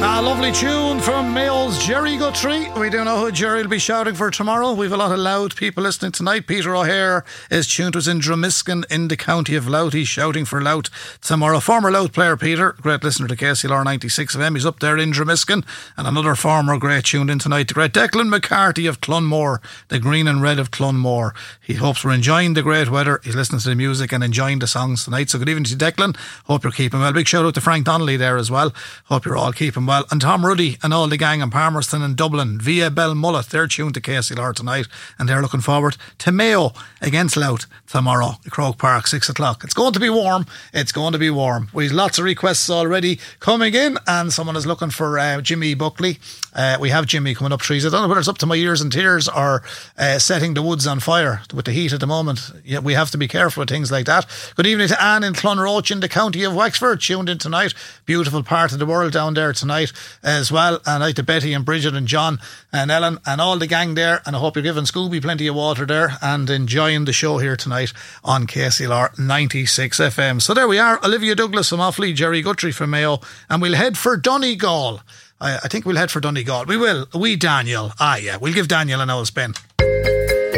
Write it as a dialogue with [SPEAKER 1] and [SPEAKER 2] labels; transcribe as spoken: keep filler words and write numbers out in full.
[SPEAKER 1] A lovely tune from Mayo's Jerry Guthrie. We don't know who Jerry will be shouting for tomorrow. We've a lot of loud people listening tonight. Peter O'Hare is tuned to us in Dromiskin in the county of Louth. He's shouting for Louth tomorrow. Former Louth player Peter, great listener to K C L R ninety-six F M. He's up there in Dromiskin. And another former great tuned in tonight, the great Declan McCarthy of Clonmore, the green and red of Clonmore. He hopes we're enjoying the great weather. He's listening to the music and enjoying the songs tonight. So good evening to you, Declan. Hope you're keeping well. Big shout out to Frank Donnelly there as well. Hope you're all keeping well. And Tom Ruddy and all the gang in Palmerston and Dublin via Belmullet, they're tuned to K C L R tonight and they're looking forward to Mayo against Louth tomorrow at Croke Park, six o'clock. It's going to be warm. It's going to be warm. We've lots of requests already coming in, and someone is looking for uh, Jimmy Buckley. Uh, we have Jimmy coming up trees. I don't know whether it's up to my ears and tears or uh, setting the woods on fire with the heat at the moment. Yeah, we have to be careful with things like that. Good evening to Anne in Clonroach in the county of Wexford, tuned in tonight. Beautiful part of the world down there tonight as well. And I to Betty and Bridget and John and Ellen and all the gang there. And I hope you're giving Scooby plenty of water there and enjoying the show here tonight on K C L R ninety-six F M. So there we are. Olivia Douglas from Offaly, Jerry Guthrie from Mayo, and we'll head for Donegal. I, I think we'll head for Donegal. We will. We Daniel. Ah, yeah. We'll give Daniel an old spin.